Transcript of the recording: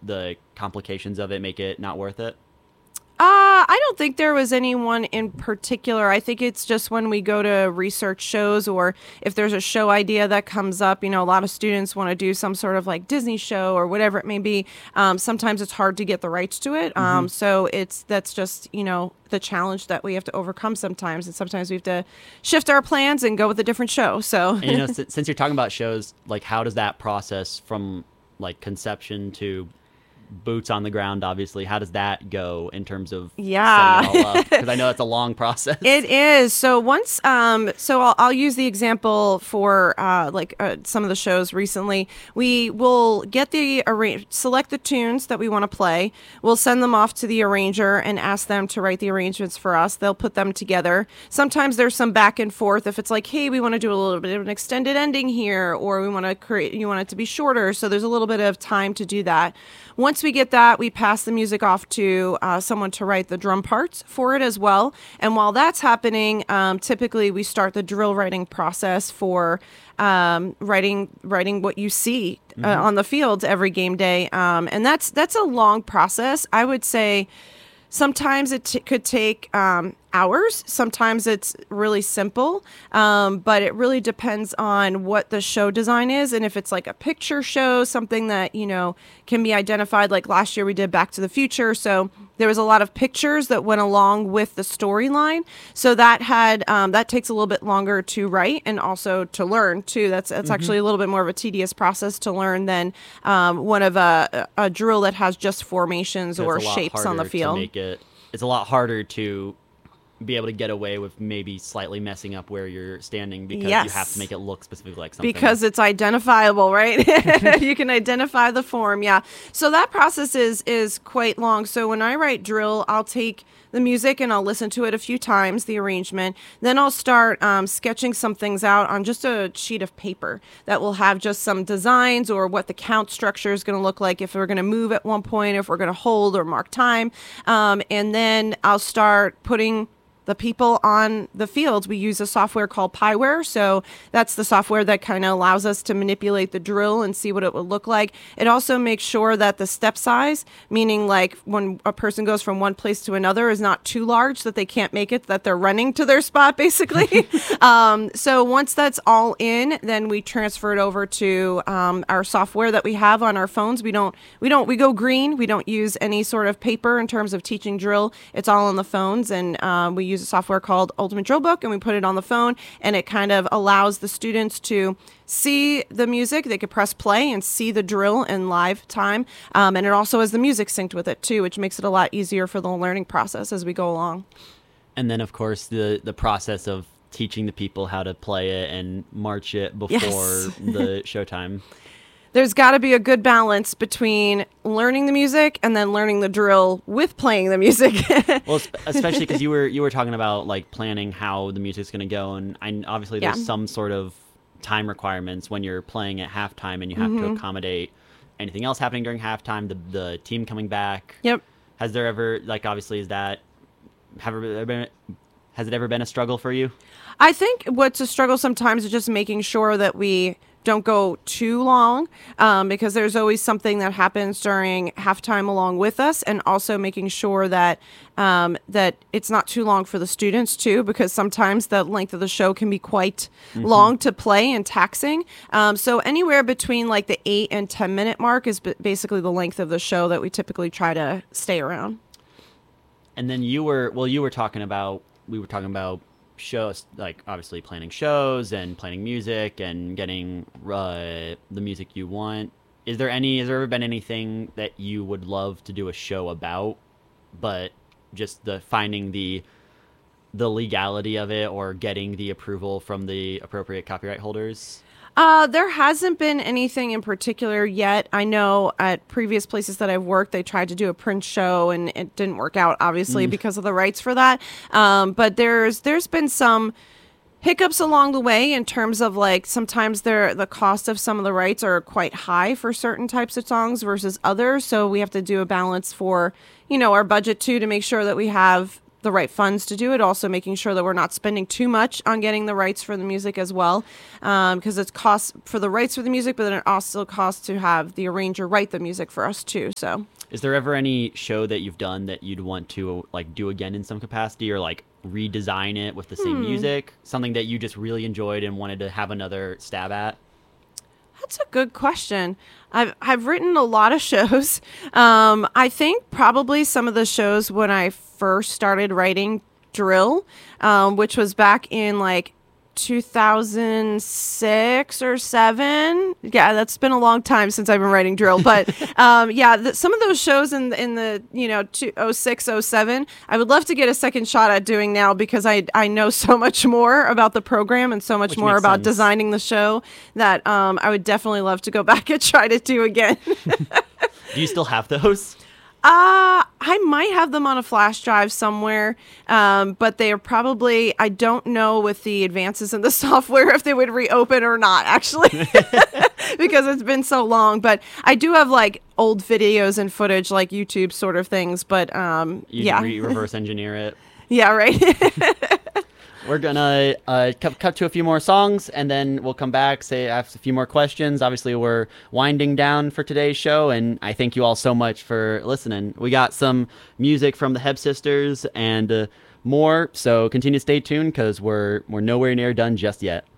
the complications of it make it not worth it? I don't think there was anyone in particular. I think it's just when we go to research shows, or if there's a show idea that comes up, a lot of students want to do some sort of like Disney show or whatever it may be. Sometimes it's hard to get the rights to it. So that's just, the challenge that we have to overcome sometimes. And sometimes we have to shift our plans and go with a different show. So, and, since you're talking about shows, like how does that process from like conception to boots on the ground, obviously, how does that go in terms of setting it all up? Because I know it's a long process. It is. So once, I'll use the example for some of the shows recently. We will get select the tunes that we want to play. We'll send them off to the arranger and ask them to write the arrangements for us. They'll put them together. Sometimes there's some back and forth. If it's like, hey, we want to do a little bit of an extended ending here, or you want it to be shorter. So there's a little bit of time to do that. Once we get that, we pass the music off to someone to write the drum parts for it as well. And while that's happening, typically we start the drill writing process for writing what you see on the field every game day. And that's a long process. I would say sometimes it could take hours. Sometimes it's really simple, but it really depends on what the show design is. And if it's like a picture show, something that, can be identified, like last year we did Back to the Future. So there was a lot of pictures that went along with the storyline. So that that takes a little bit longer to write and also to learn too. That's actually a little bit more of a tedious process to learn than one of a drill that has just formations or shapes on the field. It's a lot harder to be able to get away with maybe slightly messing up where you're standing because you have to make it look specifically like something. Because it's identifiable, right? You can identify the form, yeah. So that process is quite long. So when I write drill, I'll take the music and I'll listen to it a few times, the arrangement. Then I'll start sketching some things out on just a sheet of paper that will have just some designs or what the count structure is going to look like, if we're going to move at one point, if we're going to hold or mark time. And then I'll start putting the people on the field. We use a software called Piware. So that's the software that kind of allows us to manipulate the drill and see what it would look like. It also makes sure that the step size, meaning like when a person goes from one place to another, is not too large that they can't make it, that they're running to their spot basically. So once that's all in, then we transfer it over to our software that we have on our phones. We go green. We don't use any sort of paper in terms of teaching drill. It's all on the phones, and we use a software called Ultimate Drill Book, and we put it on the phone, and it kind of allows the students to see the music. They could press play and see the drill in live time, and it also has the music synced with it too, which makes it a lot easier for the learning process as we go along. And then of course the process of teaching the people how to play it and march it before the showtime. There's got to be a good balance between learning the music and then learning the drill with playing the music. Well, especially because you were talking about like planning how the music's going to go, and obviously there's some sort of time requirements when you're playing at halftime, and you have to accommodate anything else happening during halftime, the team coming back. Yep. Has there ever, like, obviously, has it ever been a struggle for you? I think what's a struggle sometimes is just making sure that we don't go too long, because there's always something that happens during halftime along with us, and also making sure that that it's not too long for the students too, because sometimes the length of the show can be quite long to play and taxing. So anywhere between like the 8 and 10 minute mark is basically the length of the show that we typically try to stay around. And then we were talking about shows, like obviously planning shows and planning music and getting the music you want. Has there ever been anything that you would love to do a show about, but just finding the legality of it or getting the approval from the appropriate copyright holders? There hasn't been anything in particular yet. I know at previous places that I've worked, they tried to do a Prince show and it didn't work out, obviously, because of the rights for that. But there's been some hiccups along the way in terms of like sometimes the cost of some of the rights are quite high for certain types of songs versus others. So we have to do a balance for, our budget too, to make sure that we have the right funds to do it. Also making sure that we're not spending too much on getting the rights for the music as well, because it costs for the rights for the music, but then it also costs to have the arranger write the music for us too. So, is there ever any show that you've done that you'd want to like do again in some capacity, or like redesign it with the same music? Something that you just really enjoyed and wanted to have another stab at? That's a good question. I've written a lot of shows. I think probably some of the shows when I first started writing Drill, which was back in like 2006 or 7. Yeah, that's been a long time since I've been writing Drill. But some of those shows in the 06, 07, I would love to get a second shot at doing now, because I know so much more about the program and so much Which more makes about sense. designing the show that I would definitely love to go back and try to do again. Do you still have those? I might have them on a flash drive somewhere, but they are probably, I don't know with the advances in the software if they would reopen or not, actually, because it's been so long. But I do have like old videos and footage, like YouTube sort of things. But Reverse engineer it. Yeah, right. We're gonna cut to a few more songs, and then we'll come back, ask a few more questions. Obviously, we're winding down for today's show, and I thank you all so much for listening. We got some music from the Heb Sisters and more, so continue to stay tuned, because we're nowhere near done just yet.